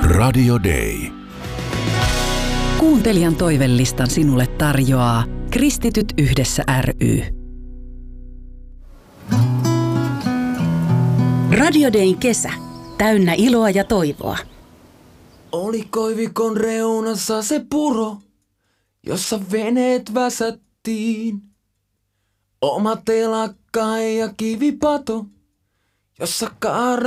Radio Day. Kuuntelijan toivelistan sinulle tarjoaa Kristityt yhdessä ry. Radio Dayn kesä. Täynnä iloa ja toivoa. Oli koivikon reunassa se puro, jossa veneet väsättiin. Oma telakka ja kivipato, jossa kaara